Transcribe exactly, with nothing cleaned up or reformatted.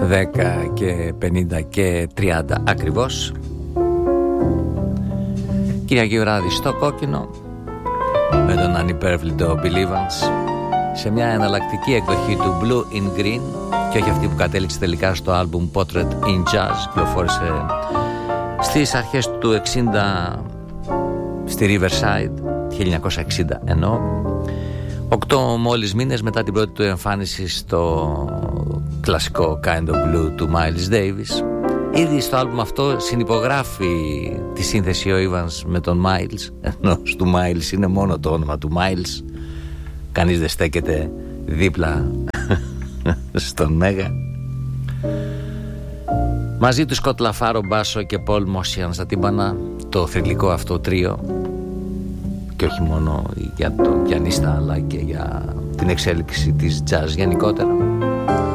δέκα και πενήντα και τριάντα ακριβώς. Κυριακή βράδυ στο Κόκκινο με τον ανυπέρβλητο Bill Evans σε μια εναλλακτική εκδοχή του Blue in Green και όχι αυτή που κατέληξε τελικά στο άλμπουμ Portrait in Jazz, κυκλοφόρησε στις αρχές του εξήντα στη Riverside, χίλια εννιακόσια εξήντα εννοώ, οκτώ μόλις μήνες μετά την πρώτη του εμφάνιση στο κλασικό Kind of Blue του Miles Davis. Ήδη στο άλμπουμ αυτό συνυπογράφει τη σύνθεση ο Evans με τον Miles, ενώ του Miles είναι μόνο το όνομα του Miles, κανείς δεν στέκεται δίπλα στον Μέγα. Μαζί του Σκοτ Λαφάρο μπάσο και Πολ Μόσιαν στα τύμπανα, το θρυλικό αυτό τρίο, και όχι μόνο για τον πιανίστα αλλά και για την εξέλιξη της jazz γενικότερα.